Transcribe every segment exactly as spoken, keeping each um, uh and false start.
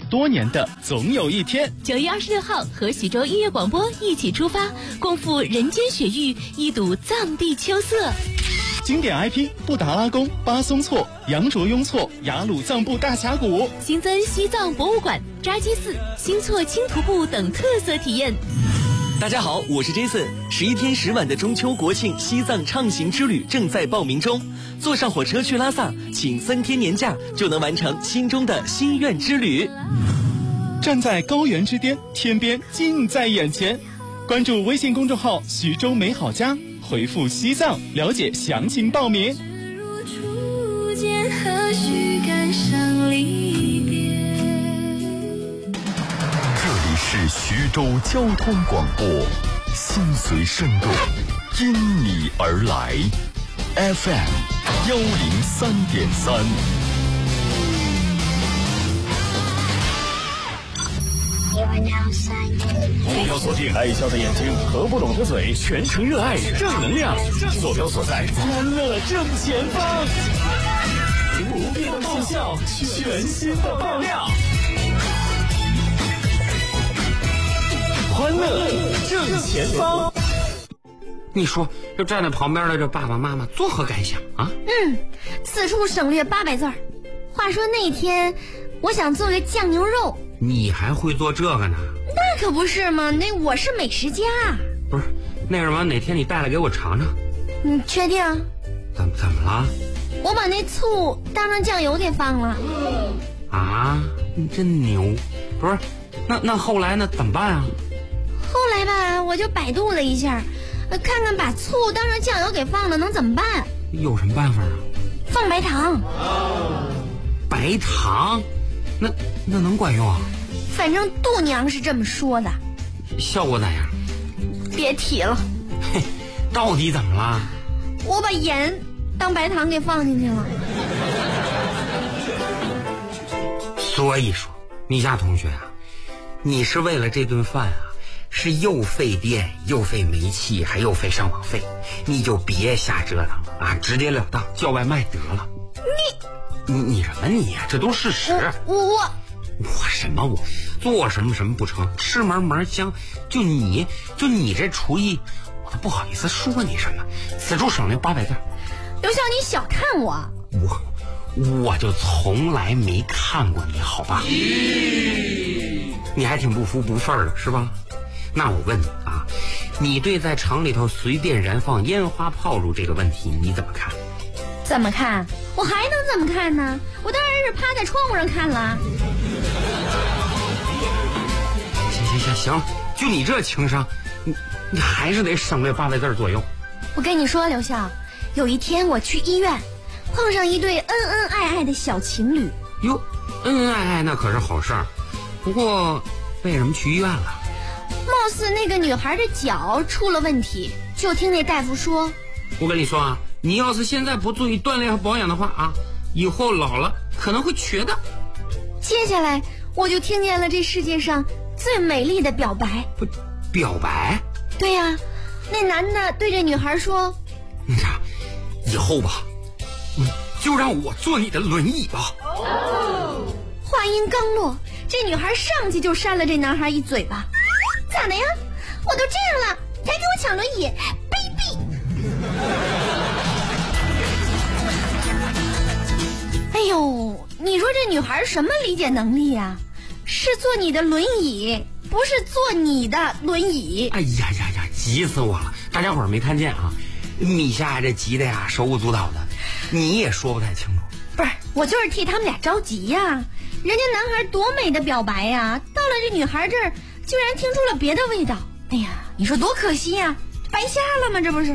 多年的总有一天。 九月二十六号，和徐州音乐广播一起出发，共赴人间雪域，一睹藏地秋色。 经典 I P 布达拉宫、巴松措、羊卓雍措、雅鲁藏布大峡谷， 新增西藏博物馆、扎基寺、新措轻徒步等特色体验。 大家好，我是 Jason。十一天十晚的中秋国庆西藏畅行之旅正在报名中，坐上火车去拉萨，请三天年假就能完成心中的心愿之旅。 站在高原之巅，天边近在眼前。关注微信公众号徐州美好家，回复西藏了解详情报名。 如初见，何须感伤离别。 这里是徐州交通广播，心随声动，因你而来 F M 幺零三点三。 坐标锁定爱笑的眼睛和不拢的嘴，全程热爱正能量。坐标所在，欢乐正前方。不变的爆笑，全新的爆料。欢乐正前方。 你说，这站在旁边的这爸爸妈妈作何感想啊？ 嗯，此处省略八百字儿。话说那天，我想做个酱牛肉。 你还会做这个呢？ 那可不是嘛，那我是美食家。 不是，那什么，哪天你带来给我尝尝？ 你确定？ 怎怎么了？ 我把那醋当成酱油给放了。 啊，你真牛！不是，那那后来呢？怎么办啊？ 后来吧，我就百度了一下，看看把醋当成酱油给放了能怎么办？ 有什么办法啊？ 放白糖。 白糖？那那能管用啊？ 反正度娘是这么说的。 效果咋样？ 别提了。 嘿，到底怎么了？ 我把盐当白糖给放进去了。 所以说，米夏同学啊，你是为了这顿饭啊，是又费电又费煤气还又费上网费，你就别瞎折腾了啊，直截了当叫外卖得了。你你你什么你呀、啊？这都是事实。 我我我什么我做什么什么不成？吃门门香，就你就你这厨艺，我都不好意思说你什么。此处省略八百字。 刘笑，你小看我。 我我就从来没看过你，好吧？你还挺不服不忿的是吧？那我问你啊，你对在厂里头随便燃放烟花炮竹这个问题你怎么看？ 怎么看？我还能怎么看呢？我当然是趴在窗户上看了。 行行行行，就你这情商，你你还是得省略八百字左右。 我跟你说，刘笑，有一天我去医院，碰上一对恩恩爱爱的小情侣。 哟，恩恩爱爱那可是好事儿，不过为什么去医院了？ 貌似那个女孩的脚出了问题，就听那大夫说， 我跟你说啊，你要是现在不注意锻炼和保养的话啊，以后老了可能会瘸的。 接下来我就听见了这世界上最美丽的表白。 不，表白？ 对呀、啊，那男的对这女孩说， 那啥，以后吧，你就让我坐你的轮椅吧。 哦、话音刚落，这女孩上去就扇了这男孩一嘴巴。咋的呀？我都这样了，你还给我抢轮椅，卑鄙！哎呦，你说这女孩什么理解能力呀？是坐你的轮椅，不是坐你的轮椅。 哎呀呀呀，急死我了！大家伙儿没看见啊？米夏这急的呀，手舞足蹈的，你也说不太清楚。 不是，我就是替他们俩着急呀。人家男孩多美的表白呀，到了这女孩这儿，居然听出了别的味道。哎呀，你说多可惜呀，白瞎了吗？这不是。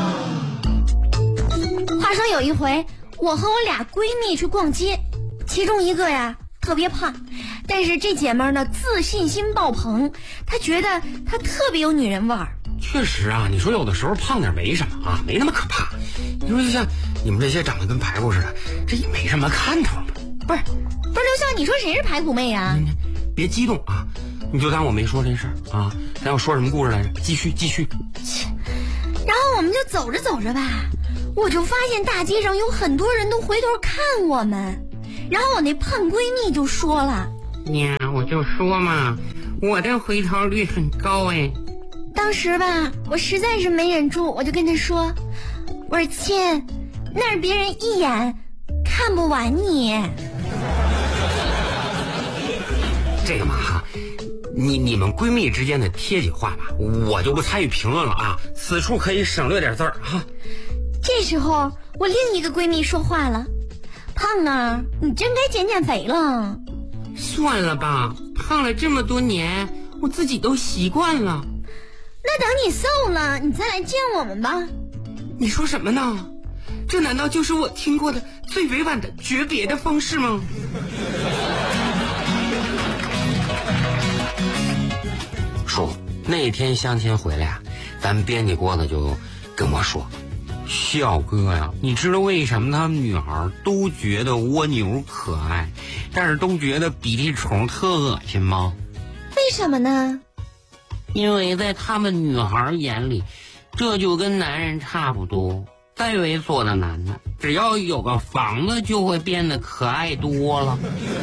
话说有一回，我和我俩闺蜜去逛街，其中一个呀特别胖，但是这姐们呢自信心爆棚，她觉得她特别有女人味儿。 确实啊，你说有的时候胖点没什么啊，没那么可怕。你说就像你们这些长得跟排骨似的，这也没什么看头。 不是，不是刘笑，你说谁是排骨妹呀？ 别激动啊，你就当我没说这事儿啊。咱要说什么故事来着？继续继续。 然后我们就走着走着吧，我就发现大街上有很多人都回头看我们，然后我那胖闺蜜就说了：“ 喵， 我就说嘛，我的回头率很高哎。 当时吧，我实在是没忍住，我就跟他说，我说亲，那儿别人一眼看不完你。 这个嘛哈，你你们闺蜜之间的贴己话吧，我就不参与评论了啊，此处可以省略点字儿哈。 这时候我另一个闺蜜说话了，胖啊，你真该减减肥了。 算了吧，胖了这么多年，我自己都习惯了。 那等你瘦了，你再来见我们吧。 你说什么呢？这难道就是我听过的最委婉的诀别的方式吗？叔，那天相亲回来呀、啊，咱编辑郭子就跟我说，小哥呀，你知道为什么他们女孩都觉得蜗牛可爱，但是都觉得比利虫特恶心吗？ 为什么呢？ 因为在他们女孩眼里，这就跟男人差不多。再猥琐的男的，只要有个房子，就会变得可爱多了。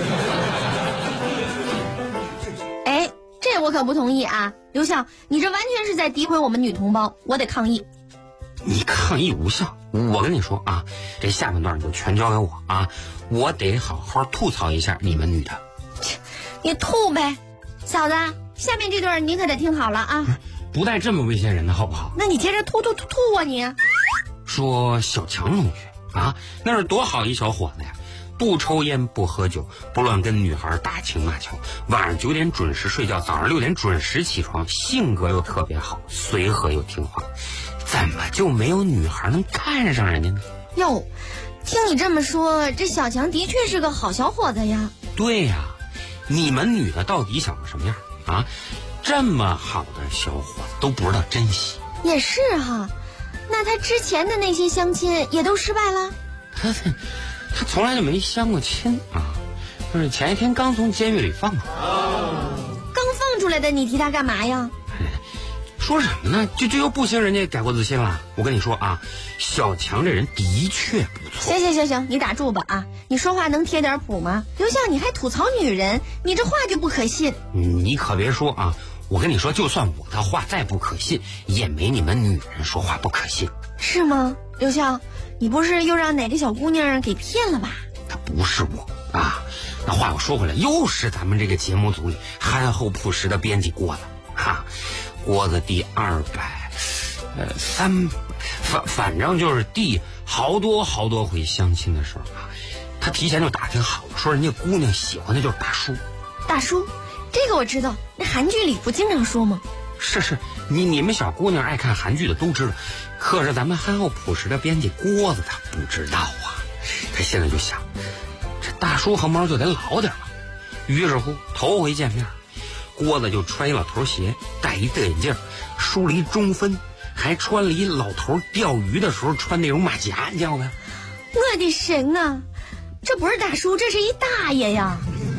哎，这我可不同意啊！刘笑，你这完全是在诋毁我们女同胞，我得抗议。 你抗议无效，我跟你说啊，这下半段你就全交给我啊，我得好好吐槽一下你们女的。 你吐呗，嫂子，下面这段你可得听好了啊！ 不带这么威胁人的好不好？ 那你接着吐吐吐吐啊你！ 说小强同学啊，那是多好一小伙子呀，不抽烟不喝酒，不乱跟女孩打情骂俏，晚上九点准时睡觉，早上六点准时起床，性格又特别好，随和又听话，怎么就没有女孩能看上人家呢？ 哟，听你这么说，这小强的确是个好小伙子呀。 对呀，你们女的到底想个什么样啊？这么好的小伙子都不知道珍惜。 也是哈，那他之前的那些相亲也都失败了？ 他他从来就没相过亲啊，就是前一天刚从监狱里放出来。 刚放出来的你提他干嘛呀？ 说什么呢？就这又不行，人家改过自新了。我跟你说啊，小强这人的确不错。 行行行行，你打住吧啊！你说话能贴点谱吗？刘笑，你还吐槽女人，你这话就不可信。 你可别说啊！我跟你说，就算我的话再不可信，也没你们女人说话不可信。 是吗？刘笑，你不是又让哪个小姑娘给骗了吧？ 她不是我啊！那话又说回来，又是咱们这个节目组里憨厚朴实的编辑郭子哈。郭子第二百，呃三，反反正就是第好多好多回相亲的时候啊，他提前就打听好了，说人家姑娘喜欢的就是大叔。 大叔，这个我知道，那韩剧里不经常说吗？ 是是，你你们小姑娘爱看韩剧的都知道，可是咱们憨厚朴实的编辑郭子他不知道啊，他现在就想，这大叔横毛就得老点了。于是乎，头回见面，郭子就穿一老头鞋，戴一对眼镜，梳了一中分，还穿了一老头钓鱼的时候穿那种马甲，你见过没？ 我的神啊，这不是大叔，这是一大爷呀！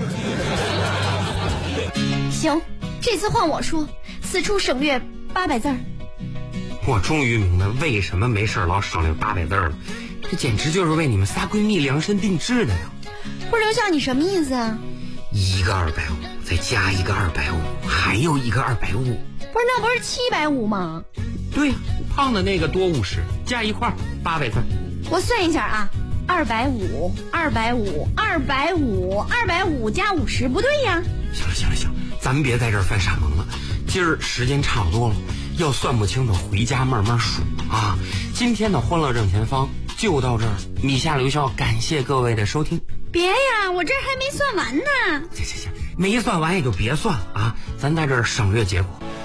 行，这次换我说，此处省略八百字儿。 我终于明白为什么没事老省略八百字了，这简直就是为你们仨闺蜜量身定制的呀！ 不是刘笑，你什么意思啊？ 一个二百五，再加一个二百五，还有一个二百五，不是那不是七百五吗？ 对呀，胖的那个多五十，加一块八百字。 我算一下啊，二百五，二百五，二百五，二百五加五十，不对呀。 行了行了行了，咱们别在这儿犯傻萌了，今儿时间差不多了，要算不清楚回家慢慢数啊。今天的欢乐正前方就到这儿，米夏刘笑感谢各位的收听。 别呀，我这还没算完呢。 行行行，没算完也就别算了啊，咱在这儿省略结果。